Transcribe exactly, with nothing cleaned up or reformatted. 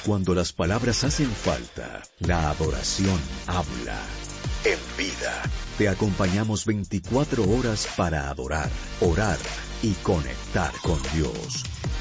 Cuando las palabras hacen falta, la adoración habla. En Vida, te acompañamos veinticuatro horas para adorar, orar y conectar con Dios.